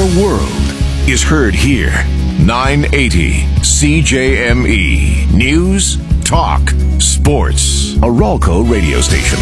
world is heard here. 980 CJME. News, talk, sports. A Ralco radio station.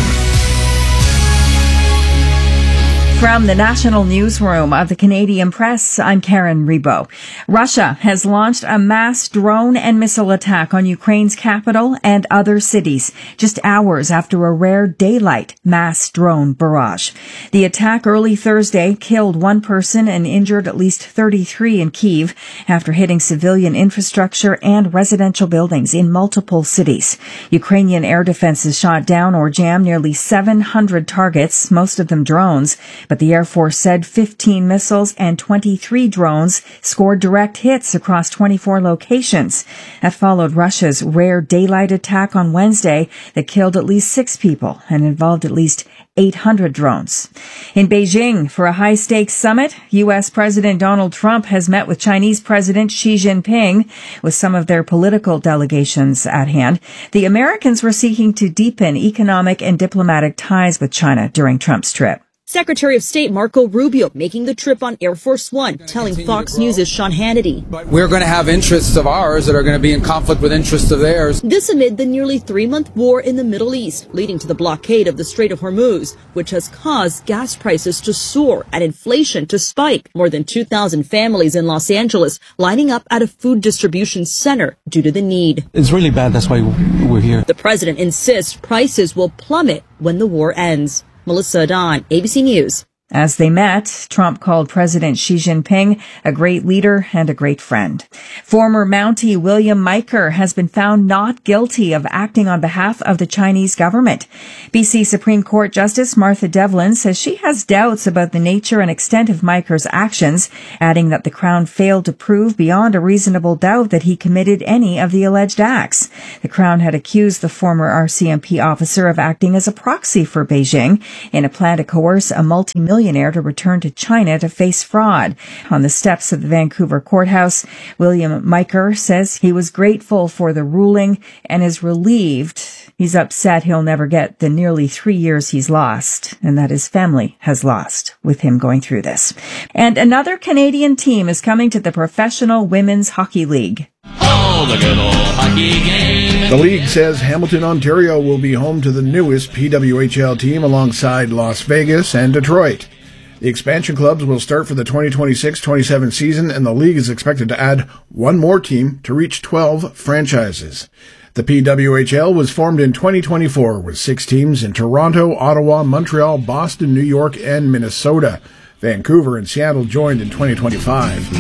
From the National Newsroom of the Canadian Press, I'm Karen Rebo. Russia has launched a mass drone and missile attack on Ukraine's capital and other cities, just hours after a rare daylight mass drone barrage. The attack early Thursday killed one person and injured at least 33 in Kyiv after hitting civilian infrastructure and residential buildings in multiple cities. Ukrainian air defenses shot down or jammed nearly 700 targets, most of them drones, but the Air Force said 15 missiles and 23 drones scored direct hits across 24 locations. That followed Russia's rare daylight attack on Wednesday that killed at least 6 people and involved at least 800 drones. In Beijing, for a high-stakes summit, U.S. President Donald Trump has met with Chinese President Xi Jinping, with some of their political delegations at hand. The Americans were seeking to deepen economic and diplomatic ties with China during Trump's trip. Secretary of State Marco Rubio making the trip on Air Force One, telling Fox News' Sean Hannity. We're going to have interests of ours that are going to be in conflict with interests of theirs. This amid the nearly 3-month war in the Middle East, leading to the blockade of the Strait of Hormuz, which has caused gas prices to soar and inflation to spike. More than 2,000 families in Los Angeles lining up at a food distribution center due to the need. It's really bad. That's why we're here. The president insists prices will plummet when the war ends. Melissa Adon, ABC News. As they met, Trump called President Xi Jinping a great leader and a great friend. Former Mountie William Miker has been found not guilty of acting on behalf of the Chinese government. BC Supreme Court Justice Martha Devlin says she has doubts about the nature and extent of Miker's actions, adding that the Crown failed to prove beyond a reasonable doubt that he committed any of the alleged acts. The Crown had accused the former RCMP officer of acting as a proxy for Beijing in a plan to coerce a multi-millionaire to return to China to face fraud. On the steps of the Vancouver courthouse, William Miker says he was grateful for the ruling and is relieved. He's upset he'll never get the nearly 3 years he's lost and that his family has lost with him going through this. And another Canadian team is coming to the Professional Women's Hockey League. Oh, the good old hockey game. The league says Hamilton, Ontario will be home to the newest PWHL team alongside Las Vegas and Detroit. The expansion clubs will start for the 2026-27 season, and the league is expected to add one more team to reach 12 franchises. The PWHL was formed in 2024 with 6 teams in Toronto, Ottawa, Montreal, Boston, New York, and Minnesota. Vancouver and Seattle joined in 2025.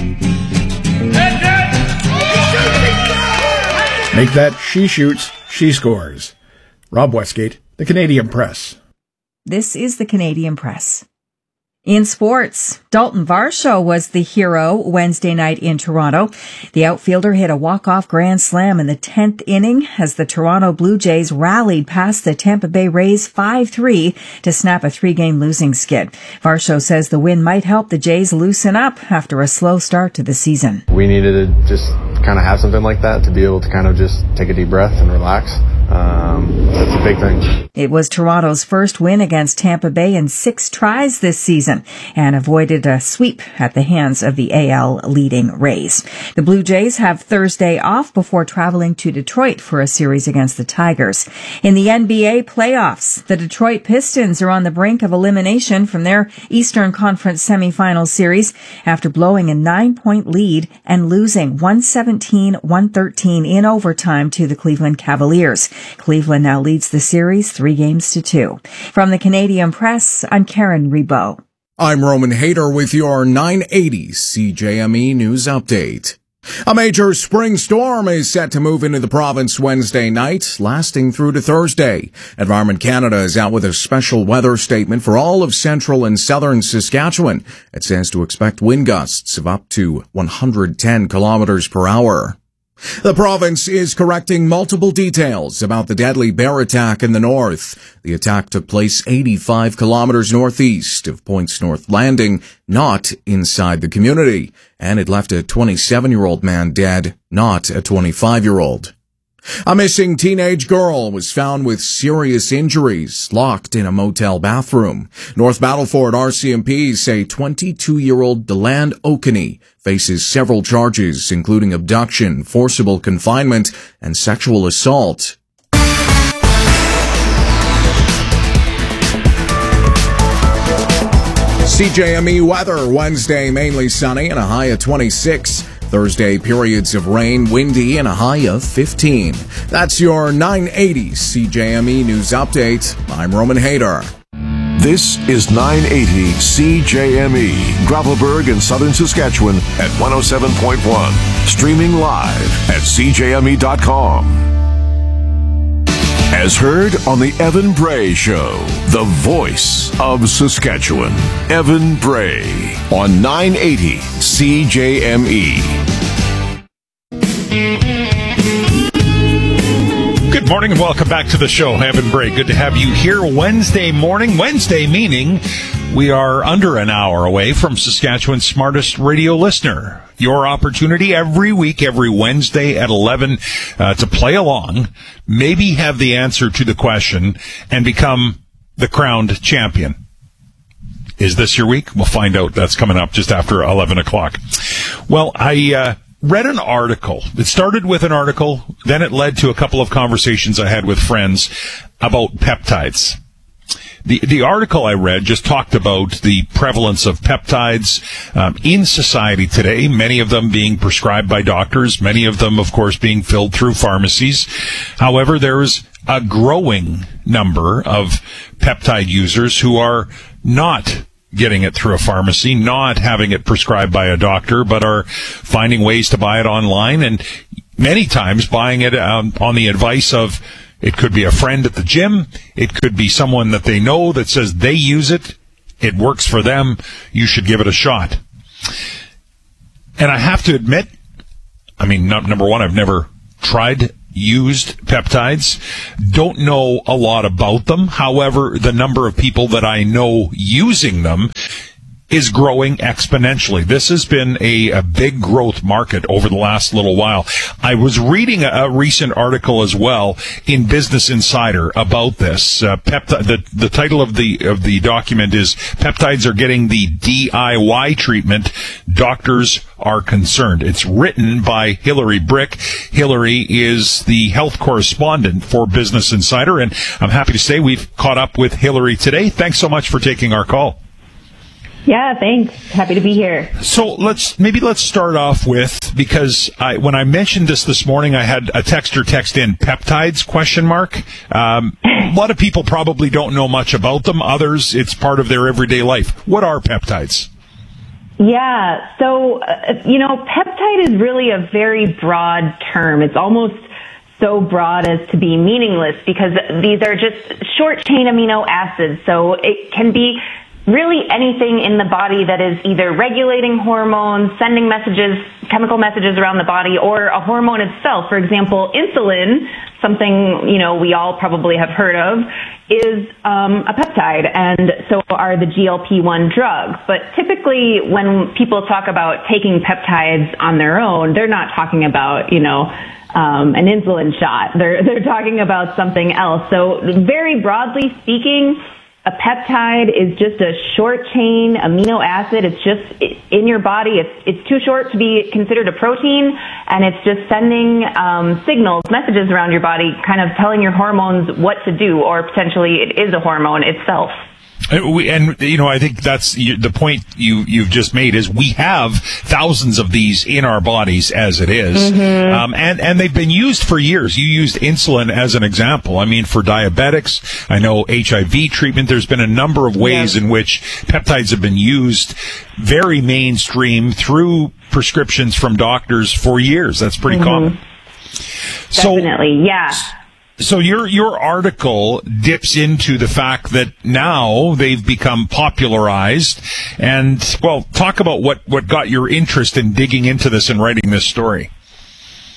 Make that she shoots, she scores. Rob Westgate, The Canadian Press. This is The Canadian Press. In sports, Dalton Varsho was the hero Wednesday night in Toronto. The outfielder hit a walk-off grand slam in the 10th inning as the Toronto Blue Jays rallied past the Tampa Bay Rays 5-3 to snap a 3-game losing skid. Varsho says the win might help the Jays loosen up after a slow start to the season. We needed to just kind of have something like that to be able to kind of just take a deep breath and relax. That's a big thing. It was Toronto's first win against Tampa Bay in 6 tries this season and avoided a sweep at the hands of the AL leading Rays. The Blue Jays have Thursday off before traveling to Detroit for a series against the Tigers. In the NBA playoffs, the Detroit Pistons are on the brink of elimination from their Eastern Conference semifinal series after blowing a 9-point lead and losing 117-113 in overtime to the Cleveland Cavaliers. Cleveland now leads the series 3-2. From the Canadian Press, I'm Karen Rebo. I'm Roman Hayter with your 980 CJME News Update. A major spring storm is set to move into the province Wednesday night, lasting through to Thursday. Environment Canada is out with a special weather statement for all of central and southern Saskatchewan. It says to expect wind gusts of up to 110 kilometers per hour. The province is correcting multiple details about the deadly bear attack in the north. The attack took place 85 kilometers northeast of Points North Landing, not inside the community, and it left a 27-year-old man dead, not a 25-year-old. A missing teenage girl was found with serious injuries, locked in a motel bathroom. North Battleford RCMP say 22-year-old Deland Okaney faces several charges, including abduction, forcible confinement, and sexual assault. CJME weather, Wednesday mainly sunny and a high of 26. Thursday, periods of rain, windy, and a high of 15. That's your 980 CJME News Update. I'm Roman Hayter. This is 980 CJME, Gravelburg in southern Saskatchewan at 107.1. Streaming live at CJME.com. As heard on the Evan Bray Show, the voice of Saskatchewan. Evan Bray on 980 CJME. Good morning and welcome back to the show. Evan Bray, good to have you here Wednesday morning. Wednesday meaning we are under an hour away from Saskatchewan's smartest radio listener. Your opportunity every week, every Wednesday at 11 to play along, maybe have the answer to the question, and become the crowned champion. Is this your week? We'll find out. That's coming up just after 11 o'clock. Well, I read an article. It started with an article, then it led to a couple of conversations I had with friends about peptides. The article I read just talked about the prevalence of peptides in society today, many of them being prescribed by doctors, many of them, of course, being filled through pharmacies. However, there is a growing number of peptide users who are not getting it through a pharmacy, not having it prescribed by a doctor, but are finding ways to buy it online, and many times buying it on the advice of, it could be a friend at the gym. It could be someone that they know that says they use it. It works for them. You should give it a shot. And I have to admit, I mean, number one, I've never used peptides. Don't know a lot about them. However, the number of people that I know using them is growing exponentially. This has been a big growth market over the last little while. I was reading a recent article as well in Business Insider about this. The title of the document is "Peptides Are Getting the DIY Treatment. Doctors Are Concerned." It's written by Hillary Brick. Hillary is the health correspondent for Business Insider, and I'm happy to say we've caught up with Hillary today. Thanks so much for taking our call. Yeah, thanks. Happy to be here. So let's start off with, because when I mentioned this morning, I had a texter text in peptides ? A lot of people probably don't know much about them. Others, it's part of their everyday life. What are peptides? Yeah, so, peptide is really a very broad term. It's almost so broad as to be meaningless because these are just short-chain amino acids. So it can be really anything in the body that is either regulating hormones, sending messages, chemical messages around the body, or a hormone itself. For example, insulin, something, we all probably have heard of, is a peptide, and so are the GLP-1 drugs. But typically, when people talk about taking peptides on their own, they're not talking about, an insulin shot. They're talking about something else. So very broadly speaking, a peptide is just a short-chain amino acid. It's just in your body. It's too short to be considered a protein, and it's just sending messages around your body, kind of telling your hormones what to do, or potentially it is a hormone itself. And I think that's the point you've just made, is we have thousands of these in our bodies as it is. Mm-hmm. And they've been used for years. You used insulin as an example. I mean, for diabetics, I know HIV treatment, there's been a number of ways in which peptides have been used very mainstream through prescriptions from doctors for years. That's pretty common. Definitely, yeah. So your article dips into the fact that now they've become popularized, and, well, talk about what got your interest in digging into this and writing this story.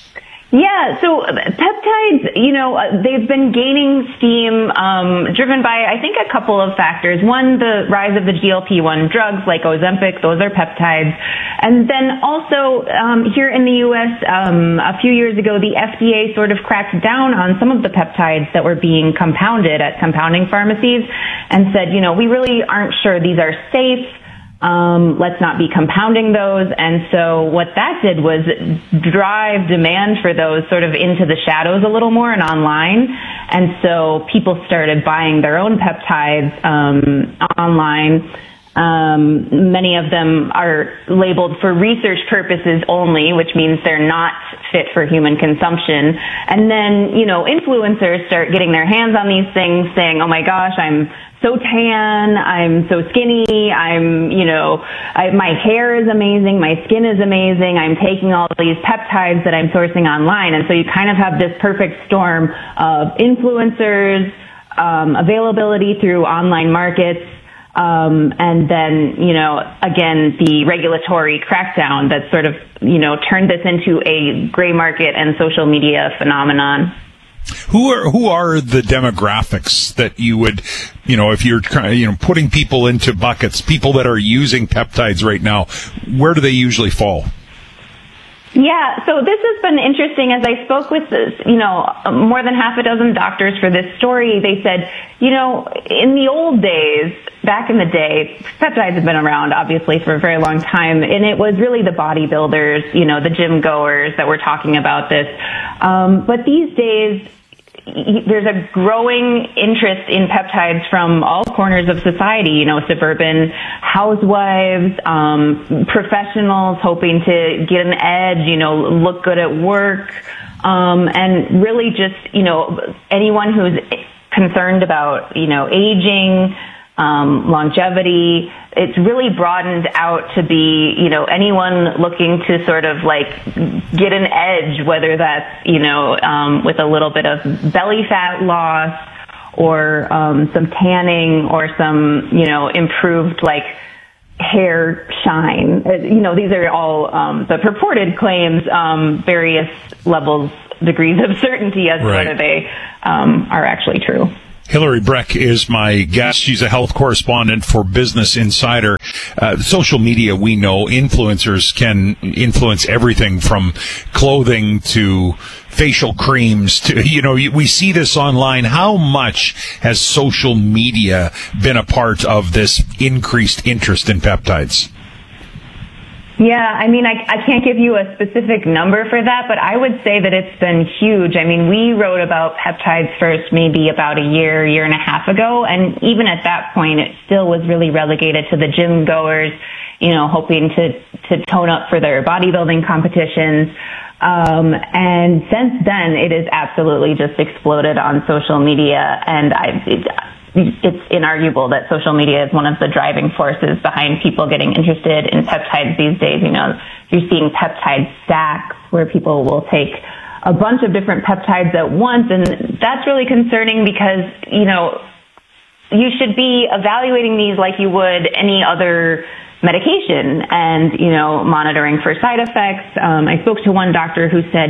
Yeah, so peptides, they've been gaining steam, driven by, I think, a couple of factors. One, the rise of the GLP-1 drugs like Ozempic, those are peptides. And then also, here in the U.S., a few years ago, the FDA sort of cracked down on some of the peptides that were being compounded at compounding pharmacies and said, we really aren't sure these are safe. Let's not be compounding those. And so what that did was drive demand for those sort of into the shadows a little more and online. And so people started buying their own peptides online. Many of them are labeled for research purposes only, which means they're not fit for human consumption. And then, influencers start getting their hands on these things saying, oh my gosh, I'm so tan, I'm so skinny, my hair is amazing, my skin is amazing, I'm taking all these peptides that I'm sourcing online. And so you kind of have this perfect storm of influencers, availability through online markets, and then, again, the regulatory crackdown that sort of, turned this into a gray market and social media phenomenon. Who are the demographics that you would, if you're putting people into buckets, people that are using peptides right now, where do they usually fall? Yeah, so this has been interesting. As I spoke with, more than half a dozen doctors for this story, they said, in the old days, back in the day, peptides have been around, obviously, for a very long time, and it was really the bodybuilders, the gym goers that were talking about this. But these days, there's a growing interest in peptides from all corners of society, suburban housewives, professionals hoping to get an edge, look good at work, and really just, anyone who's concerned about, aging, longevity. It's really broadened out to be, anyone looking to sort of get an edge, whether that's, with a little bit of belly fat loss or some tanning or some, improved hair shine. These are all the purported claims, various levels, degrees of certainty as to whether they are actually true. Hillary Breck is my guest. She's a health correspondent for Business Insider. Social media, we know, influencers can influence everything from clothing to facial creams to, we see this online. How much has social media been a part of this increased interest in peptides? Yeah, I can't give you a specific number for that, but I would say that it's been huge. We wrote about peptides first maybe about a year and a half ago, and even at that point, it still was really relegated to the gym goers, hoping to tone up for their bodybuilding competitions. And since then, it has absolutely just exploded on social media, and it's inarguable that social media is one of the driving forces behind people getting interested in peptides these days. You're seeing peptide stacks where people will take a bunch of different peptides at once, and that's really concerning because, you should be evaluating these like you would any other medication and, monitoring for side effects. I spoke to one doctor who said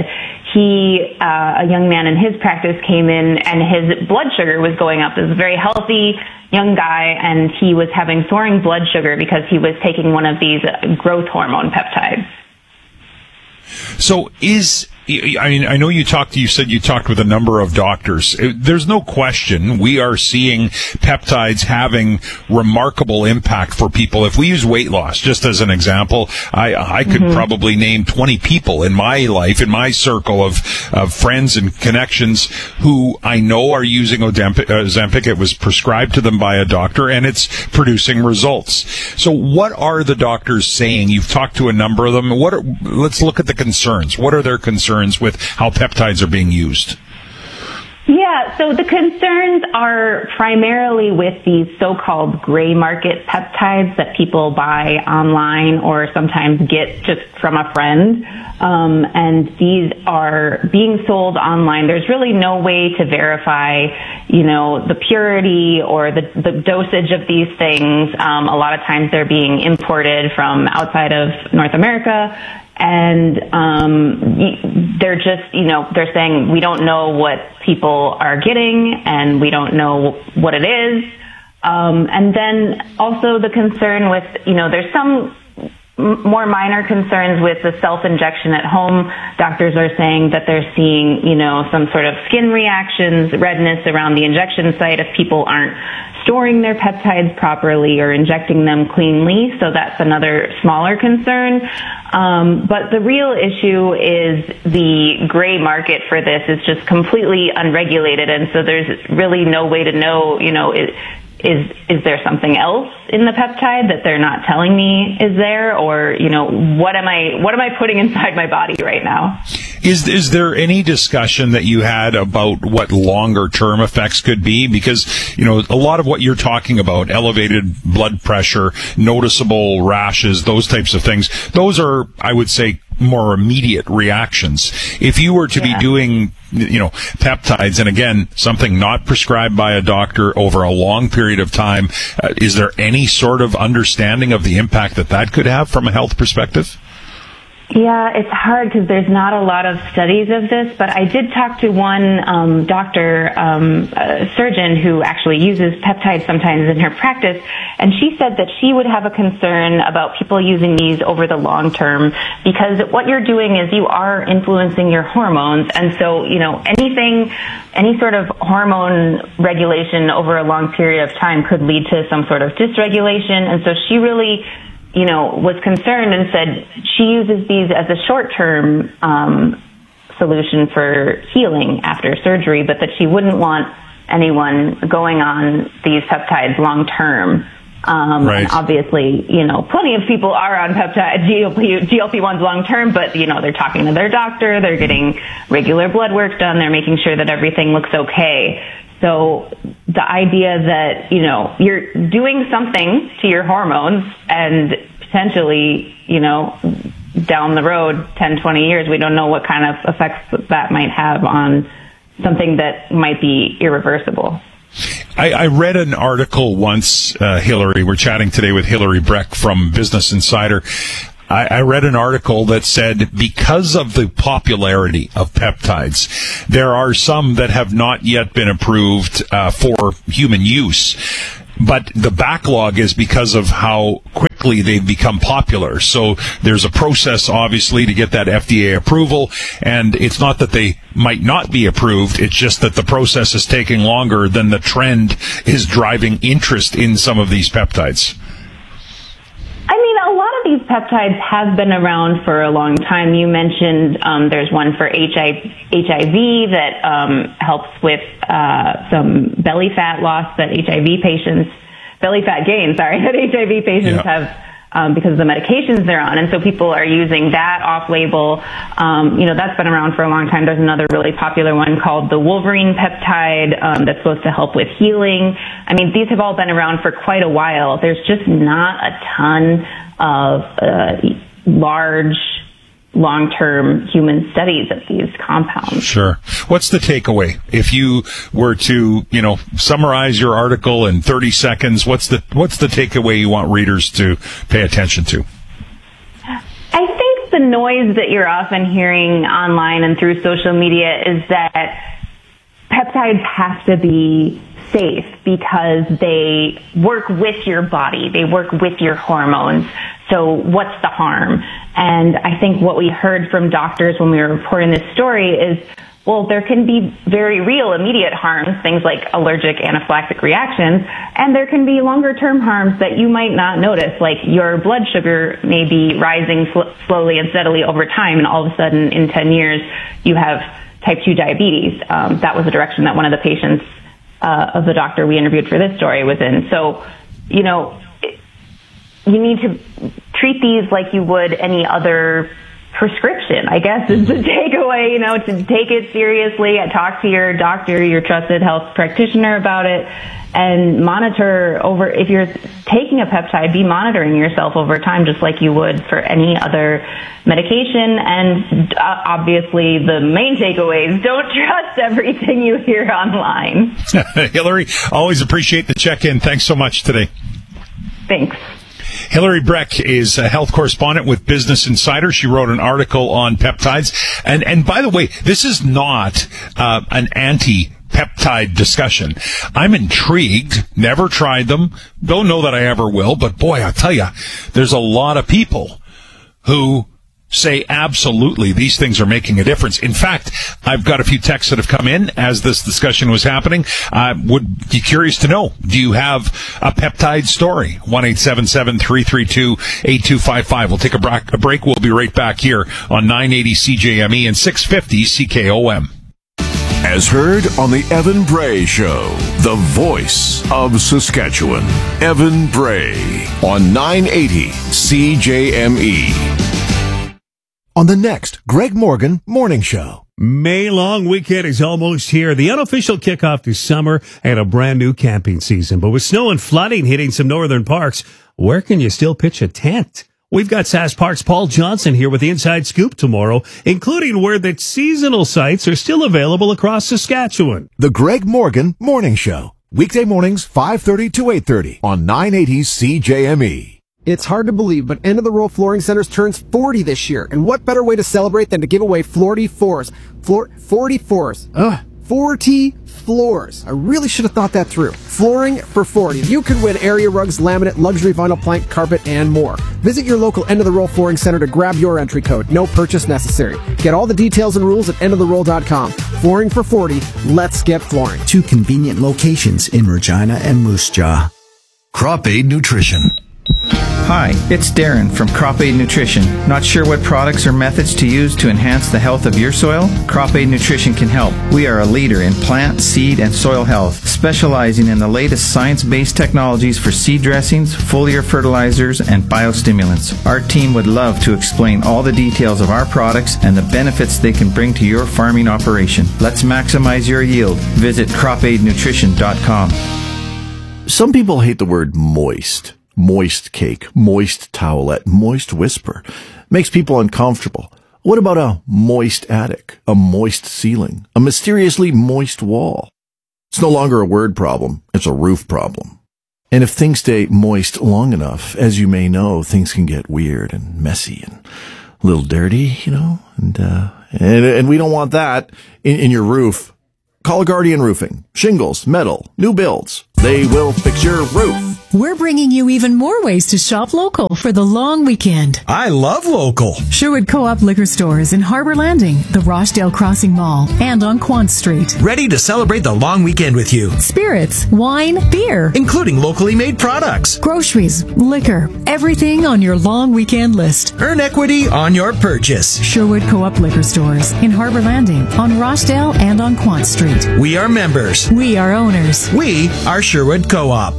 a young man in his practice came in and his blood sugar was going up. He was a very healthy young guy, and he was having soaring blood sugar because he was taking one of these growth hormone peptides. So I know you said you talked with a number of doctors. There's no question we are seeing peptides having remarkable impact for people. If we use weight loss, just as an example, I could probably name 20 people in my life, in my circle of friends and connections who I know are using Ozempic. It was prescribed to them by a doctor, and it's producing results. So what are the doctors saying? You've talked to a number of them. Let's look at the concerns. What are their concerns with how peptides are being used? Yeah, so the concerns are primarily with these so-called gray market peptides that people buy online or sometimes get just from a friend. And these are being sold online. There's really no way to verify, the purity or the dosage of these things. A lot of times they're being imported from outside of North America. And they're just, they're saying we don't know what people are getting and we don't know what it is. And then also the concern with, there's some more minor concerns with the self-injection at home. Doctors are saying that they're seeing, some sort of skin reactions, redness around the injection site if people aren't storing their peptides properly or injecting them cleanly. So that's another smaller concern. But the real issue is the gray market for this is just completely unregulated. And so there's really no way to know, is there something else in the peptide that they're not telling me is there, or what am I putting inside my body right now? Is there any discussion that you had about what longer term effects could be? Because a lot of what you're talking about, elevated blood pressure, noticeable rashes, those types of things, those are, I would say, more immediate reactions. If you were to be doing, peptides, and again, something not prescribed by a doctor over a long period of time, is there any sort of understanding of the impact that could have from a health perspective? Yeah, it's hard because there's not a lot of studies of this, but I did talk to one doctor, surgeon who actually uses peptides sometimes in her practice, and she said that she would have a concern about people using these over the long term because what you're doing is you are influencing your hormones, and so, any sort of hormone regulation over a long period of time could lead to some sort of dysregulation, and so she really was concerned and said she uses these as a short-term solution for healing after surgery, but that she wouldn't want anyone going on these peptides long-term. Right. And obviously, plenty of people are on peptide GLP-1s long-term, but, they're talking to their doctor, they're getting regular blood work done, they're making sure that everything looks okay. So the idea that, you're doing something to your hormones and potentially, down the road, 10, 20 years, we don't know what kind of effects that might have on something that might be irreversible. I read an article once, Hillary, we're chatting today with Hillary Breck from Business Insider. I read an article that said because of the popularity of peptides, there are some that have not yet been approved for human use. But the backlog is because of how quickly they've become popular. So there's a process, obviously, to get that FDA approval. And it's not that they might not be approved. It's just that the process is taking longer than the trend is driving interest in some of these peptides. A lot of these peptides have been around for a long time. You mentioned there's one for HIV that helps with some belly fat loss that belly fat gain, that HIV patients have because of the medications they're on. And so people are using that off-label. That's been around for a long time. There's another really popular one called the Wolverine peptide that's supposed to help with healing. These have all been around for quite a while. There's just not a ton of large, long-term human studies of these compounds. Sure. What's the takeaway? If you were to, summarize your article in 30 seconds, what's the takeaway you want readers to pay attention to? I think the noise that you're often hearing online and through social media is that peptides have to be safe because they work with your body. They work with your hormones. So what's the harm? And I think what we heard from doctors when we were reporting this story is, well, there can be very real immediate harms, things like allergic anaphylactic reactions, and there can be longer term harms that you might not notice, like your blood sugar may be rising slowly and steadily over time, and all of a sudden in 10 years you have type 2 diabetes. That was the direction that one of the patients of the doctor we interviewed for this story was in. So, you need to treat these like you would any other prescription, I guess, is the takeaway, to take it seriously, talk to your doctor, your trusted health practitioner about it, and monitor if you're taking a peptide, be monitoring yourself over time just like you would for any other medication. And obviously the main takeaway is don't trust everything you hear online. Hillary, always appreciate the check-in. Thanks so much today. Thanks. Hillary Breck is a health correspondent with Business Insider. She wrote an article on peptides. And by the way, this is not an anti-peptide discussion. I'm intrigued. Never tried them. Don't know that I ever will. But boy, I'll tell you, there's a lot of people who say absolutely these things are making a difference. In fact, I've got a few texts that have come in as this discussion was happening. I would be curious to know, do you have a peptide story? 1-877-332-8255. We'll take a break. We'll be right back here on 980 CJME and 650 CKOM. As heard on the Evan Bray Show, the voice of Saskatchewan. Evan Bray on 980 CJME. On the next Greg Morgan Morning Show. May long weekend is almost here. The unofficial kickoff to summer and a brand new camping season. But with snow and flooding hitting some northern parks, where can you still pitch a tent? We've got Sask Park's Paul Johnson here with the Inside Scoop tomorrow, including where the seasonal sites are still available across Saskatchewan. The Greg Morgan Morning Show. Weekday mornings, 5:30 to 8:30 on 980 CJME. It's hard to believe, but End of the Row Flooring Centers turns 40 this year. And what better way to celebrate than to give away 40 floors? 40 floors. 40 floors. I really should have thought that through. Flooring for 40. You could win area rugs, laminate, luxury vinyl plank, carpet, and more. Visit your local End of the Row Flooring Center to grab your entry code. No purchase necessary. Get all the details and rules at endoftherow.com. Flooring for 40. Let's get flooring. 2 convenient locations in Regina and Moose Jaw. Crop Aid Nutrition. Hi, it's Darren from Crop Aid Nutrition. Not sure what products or methods to use to enhance the health of your soil? Crop Aid Nutrition can help. We are a leader in plant, seed, and soil health, specializing in the latest science-based technologies for seed dressings, foliar fertilizers, and biostimulants. Our team would love to explain all the details of our products and the benefits they can bring to your farming operation. Let's maximize your yield. Visit cropaidnutrition.com. Some people hate the word moist. Moist cake, moist towelette, moist whisper. Makes people uncomfortable. What about a moist attic, a moist ceiling, a mysteriously moist wall? It's no longer a word problem, it's a roof problem. And if things stay moist long enough, as you may know, things can get weird and messy and a little dirty, and we don't want that in your roof. Call Guardian Roofing. Shingles, metal, new builds. They will fix your roof. We're bringing you even more ways to shop local for the long weekend. I love local. Sherwood Co-op liquor stores in Harbor Landing, the Rochdale Crossing Mall, and on Quant Street. Ready to celebrate the long weekend with you. Spirits, wine, beer, including locally made products, groceries, liquor, everything on your long weekend list. Earn equity on your purchase. Sherwood Co-op liquor stores in Harbor Landing, on Rochdale, and on Quant Street. We are members. We are owners. We are Sherwood Co-op.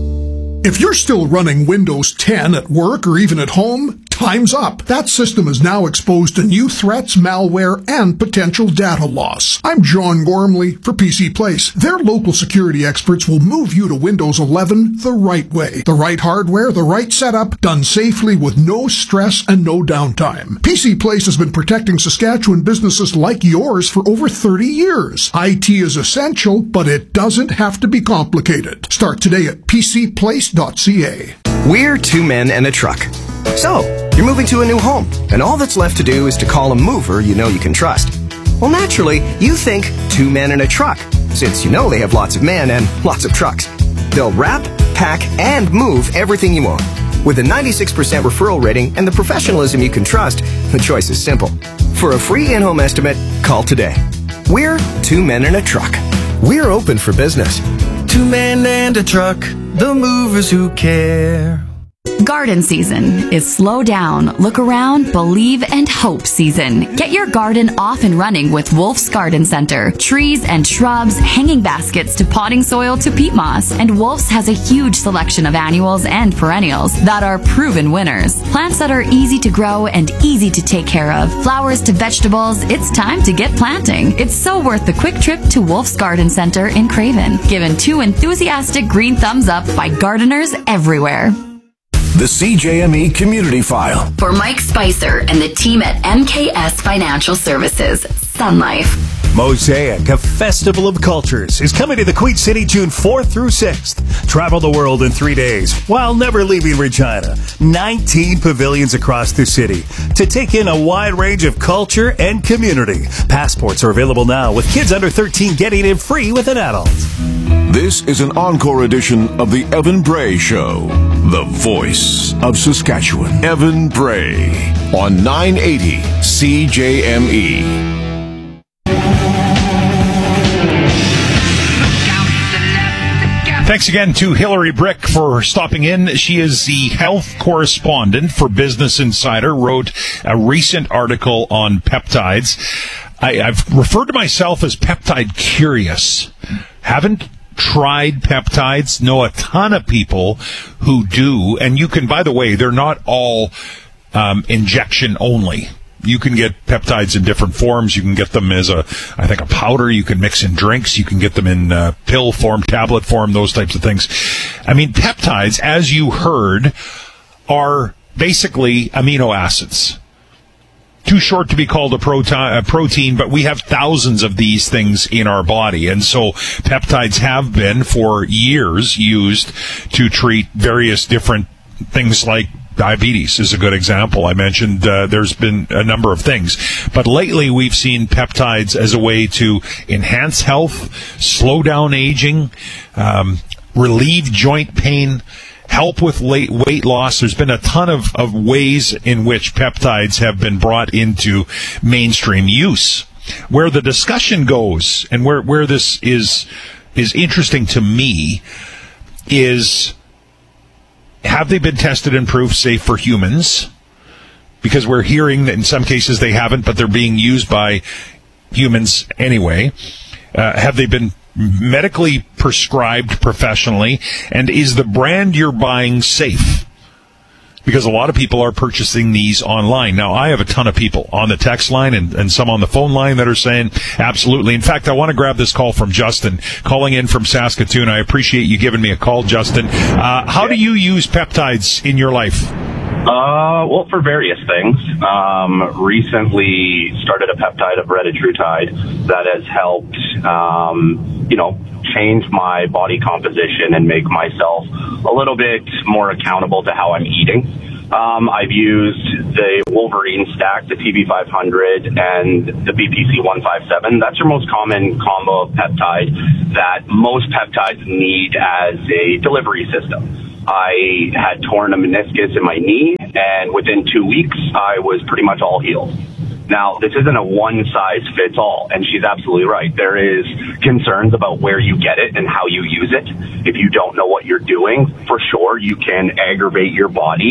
If you're still running Windows 10 at work or even at home, time's up. That system is now exposed to new threats, malware, and potential data loss. I'm John Gormley for PC Place. Their local security experts will move you to Windows 11 the right way. The right hardware, the right setup, done safely with no stress and no downtime. PC Place has been protecting Saskatchewan businesses like yours for over 30 years. IT is essential, but it doesn't have to be complicated. Start today at PCPlace.ca. We're 2 men and a truck. So, you're moving to a new home, and all that's left to do is to call a mover you know you can trust. Well, naturally, you think 2 men and a truck, since you know they have lots of men and lots of trucks. They'll wrap, pack, and move everything you own. With a 96% referral rating and the professionalism you can trust, the choice is simple. For a free in-home estimate, call today. We're 2 men and a truck. We're open for business. 2 men and a truck, the movers who care. Garden season is slow down, look around, believe, and hope season. Get your garden off and running with Wolf's Garden Center. Trees and shrubs, hanging baskets to potting soil to peat moss. And Wolf's has a huge selection of annuals and perennials that are proven winners. Plants that are easy to grow and easy to take care of. Flowers to vegetables, it's time to get planting. It's so worth the quick trip to Wolf's Garden Center in Craven. Given 2 enthusiastic green thumbs up by gardeners everywhere. The CJME Community File. For Mike Spicer and the team at MKS Financial Services, Sun Life. Mosaic, a festival of cultures, is coming to the Queen City June 4th through 6th. Travel the world in 3 days while never leaving Regina. 19 pavilions across the city to take in a wide range of culture and community. Passports are available now, with kids under 13 getting in free with an adult. This is an encore edition of the Evan Bray Show, the voice of Saskatchewan. Evan Bray on 980 CJME. Thanks again to Hillary Brick for stopping in. She is the health correspondent for Business Insider, wrote a recent article on peptides. I've referred to myself as peptide curious. Haven't tried peptides, know a ton of people who do, and you can, by the way, they're not all injection only. You can get peptides in different forms. You can get them as a powder. You can mix in drinks. You can get them in pill form, tablet form, those types of things. I mean, peptides, as you heard, are basically amino acids. Too short to be called a protein, but we have thousands of these things in our body. And so peptides have been for years used to treat various different things, like diabetes is a good example. I mentioned there's been a number of things. But lately we've seen peptides as a way to enhance health, slow down aging, relieve joint pain, help with weight loss. There's been a ton of ways in which peptides have been brought into mainstream use. Where the discussion goes, and where this is interesting to me, is, have they been tested and proved safe for humans? Because we're hearing that in some cases they haven't, but they're being used by humans anyway. Have they been medically prescribed professionally? And is the brand you're buying safe? Because a lot of people are purchasing these online. Now, I have a ton of people on the text line and some on the phone line that are saying absolutely. In fact, I want to grab this call from Justin, calling in from Saskatoon. I appreciate you giving me a call, Justin. How do you use peptides in your life? Well, for various things. Recently started a peptide of retatrutide that has helped, change my body composition and make myself a little bit more accountable to how I'm eating. I've used the Wolverine stack, the TB500, and the BPC 157. That's your most common combo of peptide that most peptides need as a delivery system. I had torn a meniscus in my knee, and within 2 weeks, I was pretty much all healed. Now, this isn't a one-size-fits-all, and she's absolutely right. There is concerns about where you get it and how you use it. If you don't know what you're doing, for sure, you can aggravate your body.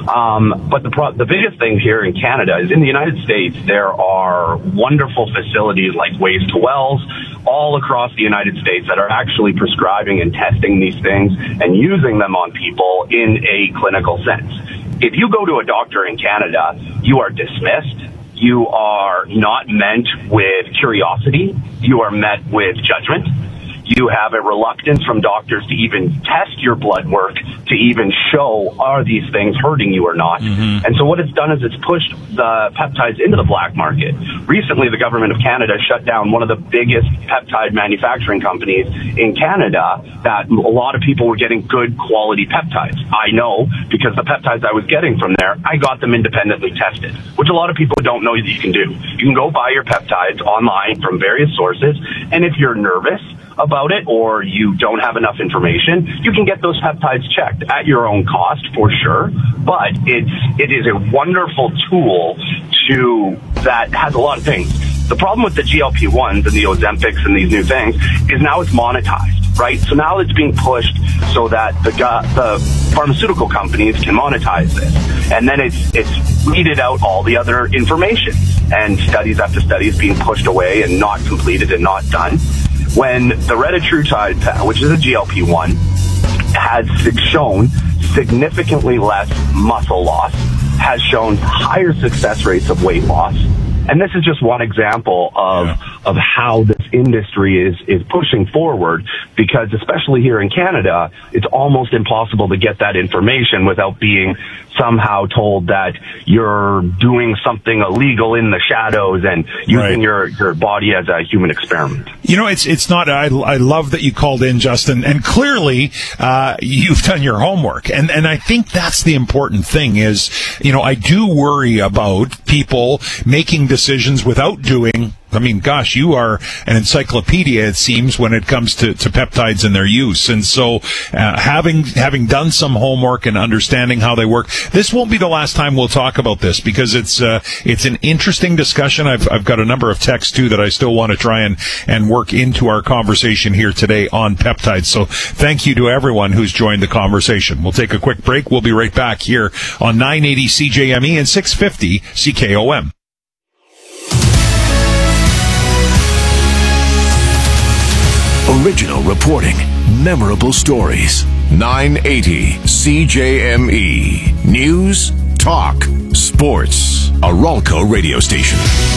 But the biggest thing here in Canada is in the United States, there are wonderful facilities like Ways to Wells all across the United States that are actually prescribing and testing these things and using them on people in a clinical sense. If you go to a doctor in Canada, you are dismissed. You are not met with curiosity. You are met with judgment. You have a reluctance from doctors to even test your blood work, to even show, are these things hurting you or not? Mm-hmm. And so what it's done is it's pushed the peptides into the black market. Recently, the government of Canada shut down one of the biggest peptide manufacturing companies in Canada that a lot of people were getting good quality peptides. I know because the peptides I was getting from there, I got them independently tested, which a lot of people don't know that you can do. You can go buy your peptides online from various sources, and if you're nervous about it or you don't have enough information, you can get those peptides checked at your own cost for sure. But it is a wonderful tool that has a lot of things. The problem with the GLP-1s and the Ozempics and these new things is now it's monetized, right? So now it's being pushed so that the pharmaceutical companies can monetize this. And then it's weeded out all the other information. And studies after studies being pushed away and not completed and not done. When the retatrutide, which is a GLP-1, has shown significantly less muscle loss, has shown higher success rates of weight loss. And this is just one example of how this industry is pushing forward, because especially here in Canada, it's almost impossible to get that information without being somehow told that you're doing something illegal in the shadows and using your body as a human experiment. You know, it's not. I love that you called in, Justin, and clearly you've done your homework, and I think that's the important thing. Is, you know, I do worry about people making decisions without doing. I mean, gosh, you are an encyclopedia, it seems, when it comes to peptides and their use. And so, having done some homework and understanding how they work, this won't be the last time we'll talk about this, because it's an interesting discussion. I've got a number of texts too that I still want to try and work into our conversation here today on peptides. So thank you to everyone who's joined the conversation. We'll take a quick break. We'll be right back here on 980 CJME and 650 CKOM. Original reporting, memorable stories. 980 CJME. News, talk, sports. A Ralco radio station.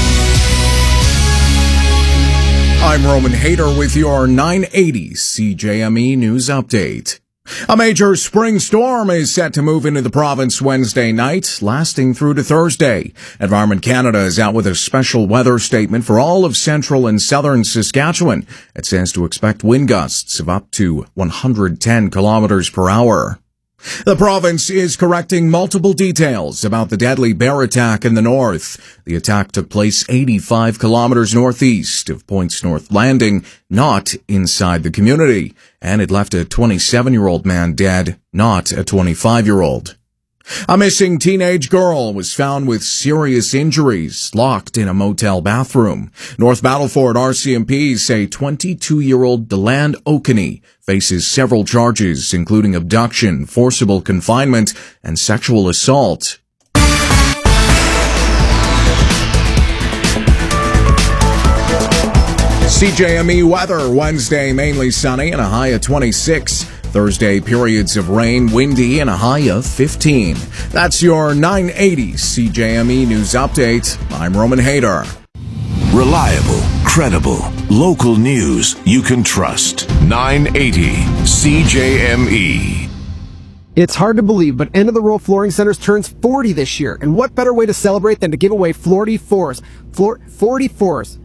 I'm Roman Hader with your 980 CJME News Update. A major spring storm is set to move into the province Wednesday night, lasting through to Thursday. Environment Canada is out with a special weather statement for all of central and southern Saskatchewan. It says to expect wind gusts of up to 110 kilometers per hour. The province is correcting multiple details about the deadly bear attack in the north. The attack took place 85 kilometers northeast of Points North Landing, not inside the community, and it left a 27-year-old man dead, not a 25-year-old. A missing teenage girl was found with serious injuries, locked in a motel bathroom. North Battleford RCMP say 22-year-old Deland Okaney faces several charges, including abduction, forcible confinement, and sexual assault. CJME weather, Wednesday mainly sunny and a high of 26. Thursday, periods of rain, windy, and a high of 15. That's your 980 CJME News Update. I'm Roman Hader. Reliable, credible, local news you can trust. 980 CJME. It's hard to believe, but End of the Row Flooring Centers turns 40 this year. And what better way to celebrate than to give away 40 floors? 40 floors.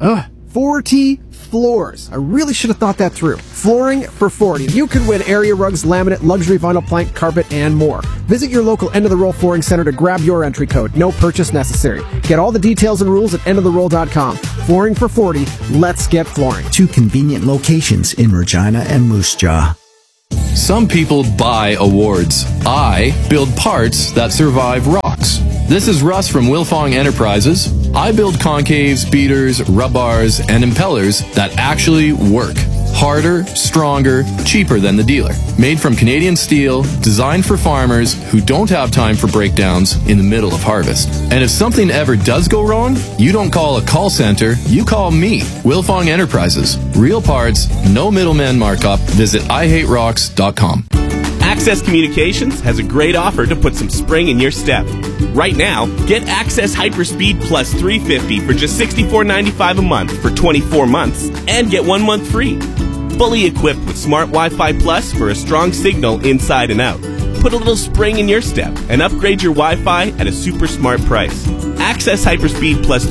40 floors. I really should have thought that through. Flooring for 40. You could win area rugs, laminate, luxury vinyl plank, carpet, and more. Visit your local End of the Row Flooring Center to grab your entry code. No purchase necessary. Get all the details and rules at endoftheroll.com. Flooring for 40. Let's get flooring. 2 convenient locations in Regina and Moose Jaw. Some people buy awards. I build parts that survive rocks. This is Russ from Wilfong Enterprises. I build concaves, beaters, rub bars, and impellers that actually work. Harder, stronger, cheaper than the dealer. Made from Canadian steel, designed for farmers who don't have time for breakdowns in the middle of harvest. And if something ever does go wrong, you don't call a call center, you call me, Wilfong Enterprises. Real parts, no middleman markup. Visit IHateRocks.com. Access Communications has a great offer to put some spring in your step. Right now, get Access Hyperspeed Plus 350 for just $64.95 a month for 24 months and get 1 month free. Fully equipped with Smart Wi-Fi Plus for a strong signal inside and out. Put a little spring in your step and upgrade your Wi-Fi at a super smart price. Access Hyperspeed Plus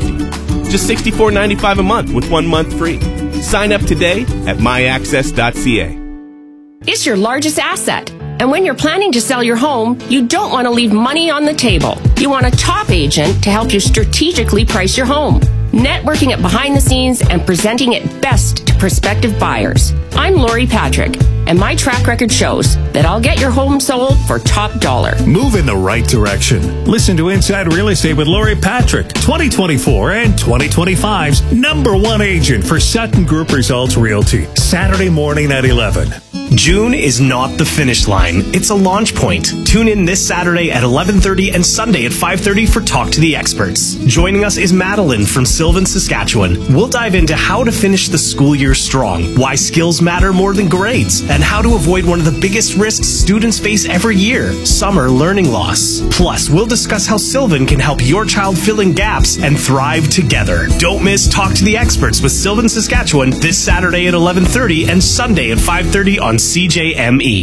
350. Just $64.95 a month with 1 month free. Sign up today at myaccess.ca. It's your largest asset. And when you're planning to sell your home, you don't want to leave money on the table. You want a top agent to help you strategically price your home, networking it behind the scenes and presenting it best to prospective buyers. I'm Lori Patrick, and my track record shows that I'll get your home sold for top dollar. Move in the right direction. Listen to Inside Real Estate with Lori Patrick, 2024 and 2025's #1 agent for Sutton Group Results Realty. Saturday morning at 11. June is not the finish line, it's a launch point. Tune in this Saturday at 11:30 and Sunday at 5:30 for Talk to the Experts. Joining us is Madeline from Sylvan, Saskatchewan. We'll dive into how to finish the school year strong, why skills matter more than grades, and how to avoid one of the biggest risks students face every year, summer learning loss. Plus, we'll discuss how Sylvan can help your child fill in gaps and thrive together. Don't miss Talk to the Experts with Sylvan, Saskatchewan this Saturday at 11:30 and Sunday at 5:30 on CJME.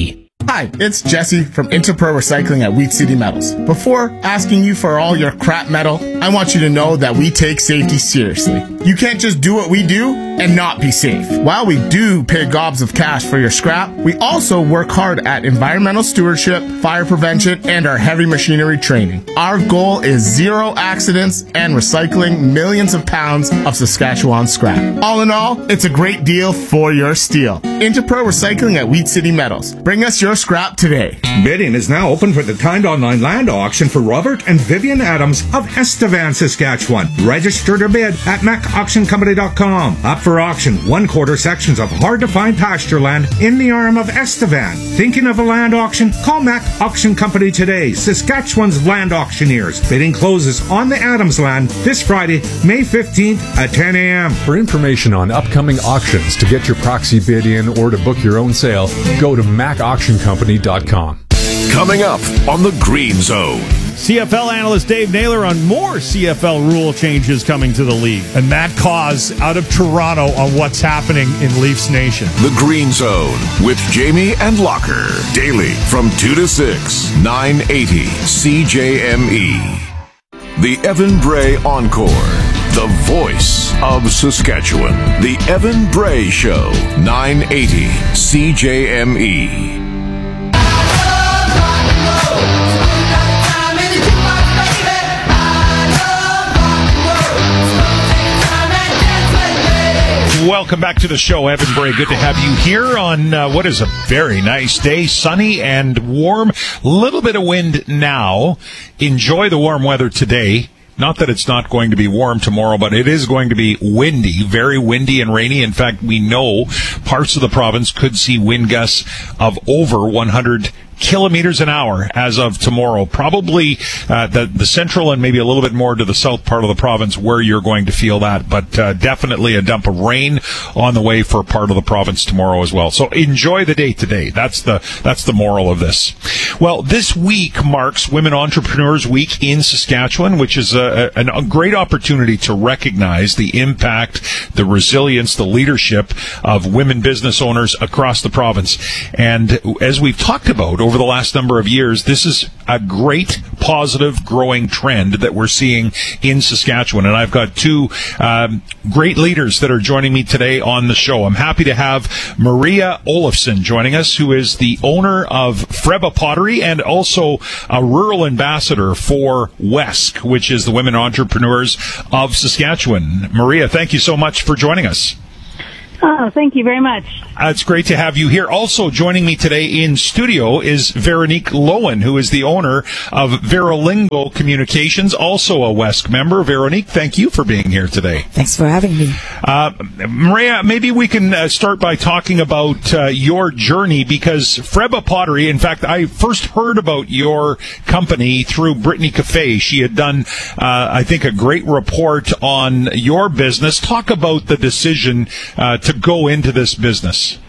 Hi, it's Jesse from Interpro Recycling at Wheat City Metals. Before asking you for all your crap metal, I want you to know that we take safety seriously. You can't just do what we do and not be safe. While we do pay gobs of cash for your scrap, we also work hard at environmental stewardship, fire prevention, and our heavy machinery training. Our goal is zero accidents and recycling millions of pounds of Saskatchewan scrap. All in all, it's a great deal for your steel. Interpro Recycling at Wheat City Metals. Bring us your scrap today. Bidding is now open for the timed online land auction for Robert and Vivian Adams of Estevan, Saskatchewan. Register to bid at macauctioncompany.com. Up for auction 1/4 sections of hard-to-find pasture land in the arm of Estevan. Thinking of a land auction? Call Mac Auction Company today, Saskatchewan's land auctioneers. Bidding closes on the Adams land this Friday, May 15th at 10 a.m. For information on upcoming auctions, to get your proxy bid in, or to book your own sale, go to macauctioncompany.com. Coming up on the Green Zone. CFL analyst Dave Naylor on more CFL rule changes coming to the league. And Matt Cause out of Toronto on what's happening in Leafs Nation. The Green Zone with Jamie and Locker. Daily from 2 to 6, 980 CJME. The Evan Bray Encore. The voice of Saskatchewan. The Evan Bray Show. 980 CJME. Welcome back to the show, Evan Bray. Good to have you here on what is a very nice day, sunny and warm. A little bit of wind now. Enjoy the warm weather today. Not that it's not going to be warm tomorrow, but it is going to be windy, very windy and rainy. In fact, we know parts of the province could see wind gusts of over 100 kilometers an hour as of tomorrow. Probably the central and maybe a little bit more to the south part of the province where you're going to feel that, but definitely a dump of rain on the way for part of the province tomorrow as well. So enjoy the day today. That's the moral of this. Well, this week marks Women Entrepreneurs Week in Saskatchewan, which is a great opportunity to recognize the impact, the resilience, the leadership of women business owners across the province. And as we've talked about over the last number of years, this is a great, positive, growing trend that we're seeing in Saskatchewan. And I've got two great leaders that are joining me today on the show. I'm happy to have Maria Olofsson joining us, who is the owner of Freba Pottery and also a rural ambassador for WESC, which is the Women Entrepreneurs of Saskatchewan. Maria, thank you so much for joining us. Oh, thank you very much. It's great to have you here. Also joining me today in studio is Veronique Lowen, who is the owner of Veralingo Communications, also a WESC member. Veronique, thank you for being here today. Thanks for having me. Maria, maybe we can start by talking about your journey, because Freba Pottery, in fact, I first heard about your company through Brittany Cafe. She had done, I think, a great report on your business. Talk about the decision to go into this business.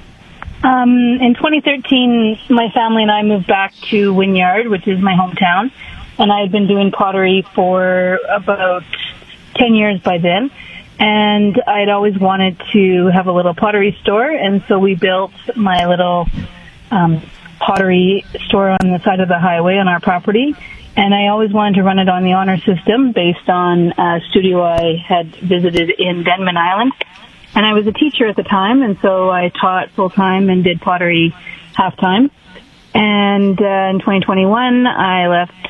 In 2013, my family and I moved back to Wynyard, which is my hometown, and I had been doing pottery for about 10 years by then, and I'd always wanted to have a little pottery store, and so we built my little pottery store on the side of the highway on our property, and I always wanted to run it on the honor system based on a studio I had visited in Denman Island. And I was a teacher at the time, and so I taught full-time and did pottery half-time. And in 2021, I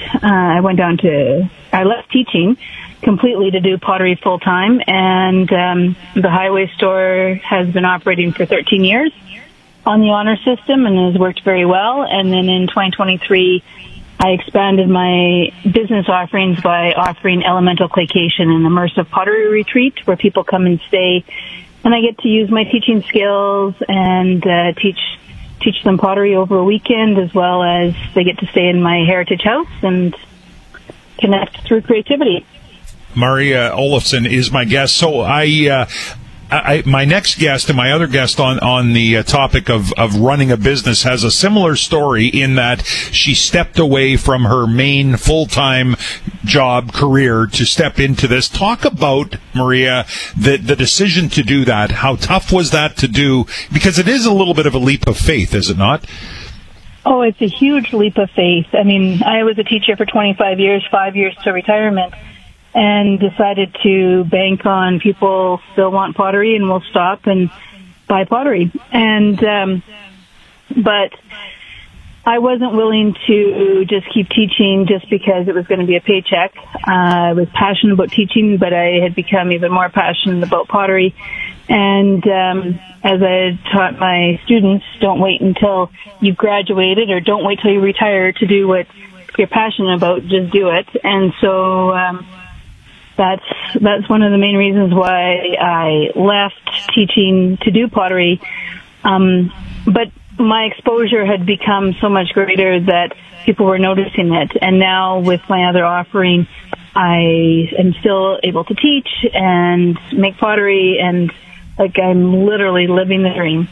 left teaching completely to do pottery full-time, and the highway store has been operating for 13 years on the honor system and has worked very well. And then in 2023, I expanded my business offerings by offering elemental claйcation and immersive pottery retreat, where people come and stay. And I get to use my teaching skills and teach them pottery over a weekend, as well as they get to stay in my heritage house and connect through creativity. Maria Olofsson is my guest. So my next guest and my other guest on the topic of running a business has a similar story, in that she stepped away from her main full-time job career to step into this. Talk about, Maria, the decision to do that. How tough was that to do? Because it is a little bit of a leap of faith, is it not? Oh, it's a huge leap of faith. I mean, I was a teacher for 25 years, 5 years to retirement, and decided to bank on people still want pottery and will stop and buy pottery. And, but I wasn't willing to just keep teaching just because it was going to be a paycheck. I was passionate about teaching, but I had become even more passionate about pottery. And as I taught my students, don't wait until you've graduated or don't wait till you retire to do what you're passionate about. Just do it. And so that's one of the main reasons why I left teaching to do pottery. But my exposure had become so much greater that people were noticing it. And now with my other offering, I am still able to teach and make pottery, and like I'm literally living the dream.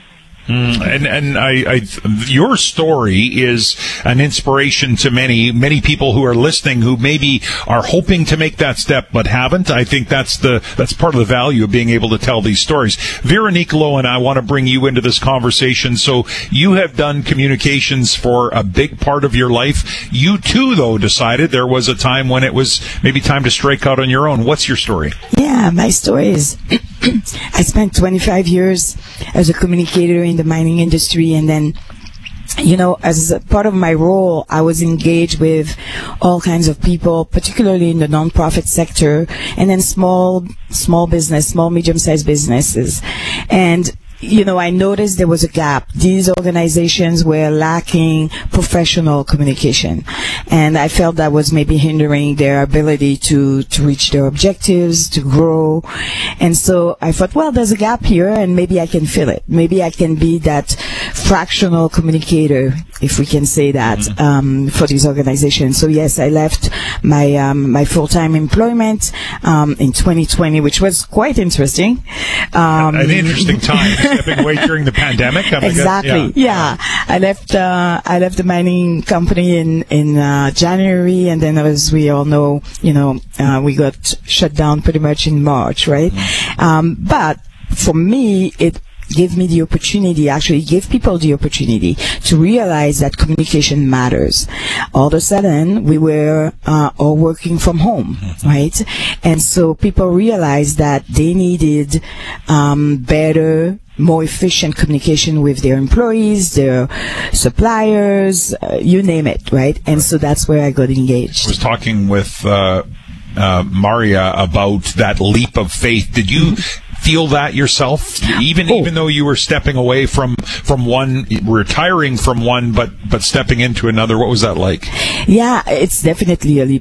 And your story is an inspiration to many people who are listening who maybe are hoping to make that step but haven't. I think that's part of the value of being able to tell these stories. Veronique Loewen, I want to bring you into this conversation. So you have done communications for a big part of your life. You too, though, decided there was a time when it was maybe time to strike out on your own. What's your story? Yeah, my story is I spent 25 years as a communicator in the mining industry, and then, you know, as a part of my role, I was engaged with all kinds of people, particularly in the nonprofit sector, and then small business, small, medium-sized businesses. And you know, I noticed there was a gap. These organizations were lacking professional communication, and I felt that was maybe hindering their ability to reach their objectives, to grow. And so I thought, well, there's a gap here, and maybe I can fill it. Maybe I can be that fractional communicator, if we can say that, for these organizations. So yes, I left my full-time employment in 2020, which was quite interesting. An interesting time. Stepping away during the pandemic. Exactly. Yeah. I left the mining company in January, and then, as we all know, we got shut down pretty much in March, right? But for me, it gave me the opportunity, actually gave people the opportunity to realize that communication matters. All of a sudden, we were all working from home, right? And so people realized that they needed better, more efficient communication with their employees, their suppliers, you name it, right? And so that's where I got engaged. I was talking with Maria about that leap of faith. Did you feel that yourself, even though you were stepping away from one, retiring from one, but stepping into another? What was that like? Yeah, it's definitely a leap